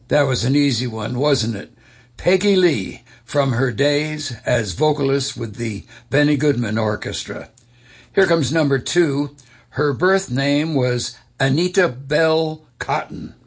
That was an easy one, wasn't it? Peggy Lee, from her days as vocalist with the Benny Goodman Orchestra. Here comes number 2. Her birth name was Anita Bell Cotton.